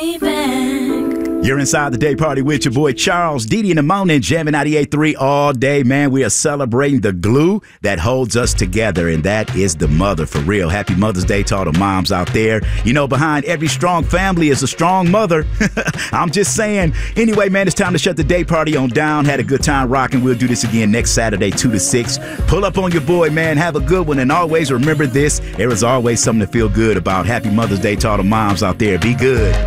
me back. You're inside the day party with your boy Charles, Didi in the morning, jamming 98.3 all day, man. We are celebrating the glue that holds us together, and that is the mother, for real. Happy Mother's Day to all the moms out there. You know, behind every strong family is a strong mother. I'm just saying. Anyway, man, it's time to shut the day party on down. Had a good time rocking. We'll do this again next Saturday, 2 to 6. Pull up on your boy, man. Have a good one, and always remember this. There is always something to feel good about. Happy Mother's Day to all the moms out there. Be good.